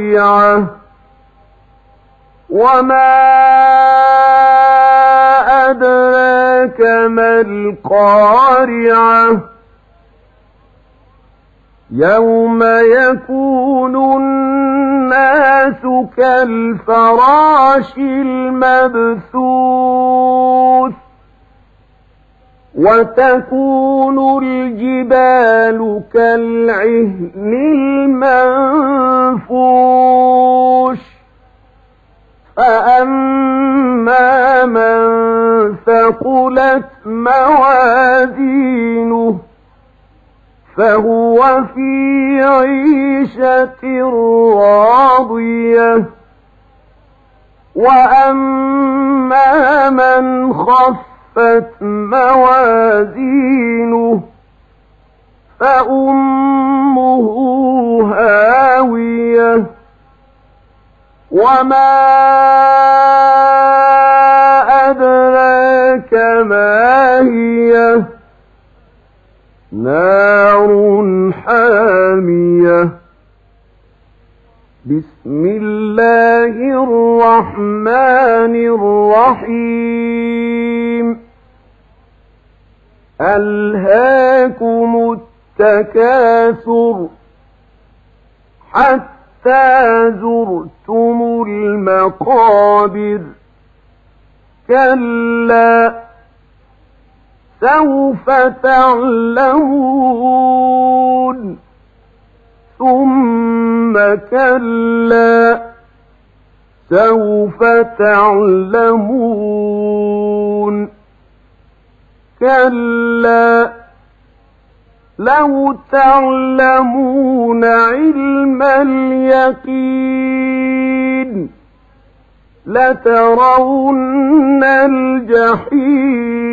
القارعة وما أدراك ما القارعة يوم يكون الناس كالفراش المبثوث وتكون الجبال كالعهن المنفوش فأما من ثقلت موازينه فهو في عيشة راضية وأما من خفت موازينه فأمه هاوية وما أدراك ما هي نار حامية بسم الله الرحمن الرحيم ألهاكم التكاثر حتى زرتم المقابر كلا سوف تعلمون ثم كلا سوف تعلمون كلا لو تعلمون علم اليقين لترون الجحيم